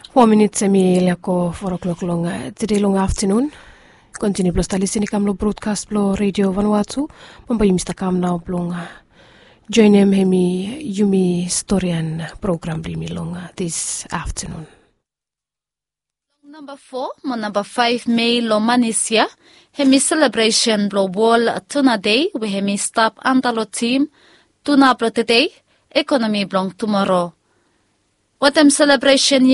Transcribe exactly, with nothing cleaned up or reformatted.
Four minutes emi lako four o'clock long today long afternoon. Continue plus talisini kam lo broadcast lo radio Vanuatu. Pambayi Mister Kam now blong. Join him hemi Yumi Storian program blimi long this afternoon. Number four, mo number five May lo Manisya. Hemi celebration lo wall tuna day we hemi stop antalo team tuna pro today economy blong tomorrow. What am celebration